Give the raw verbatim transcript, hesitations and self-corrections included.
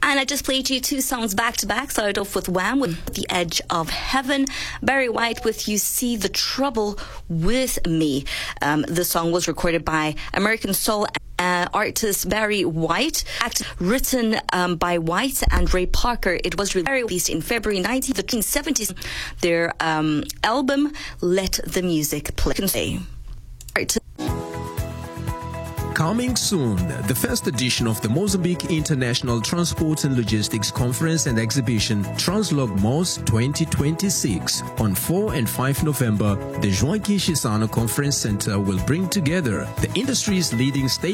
And I just played you two songs back to back. Started off with Wham with The Edge of Heaven. Barry White with You See the Trouble with Me. Um, the song was recorded by American soul Uh, artist Barry White, act written um, by White and Ray Parker. It was released in February nineteen seventies. Their um, album Let the Music Play. Coming soon, the first edition of the Mozambique International Transport and Logistics Conference and Exhibition, Translogmos twenty twenty-six. On four and five November, the Joaquim Chissano Conference Center will bring together the industry's leading state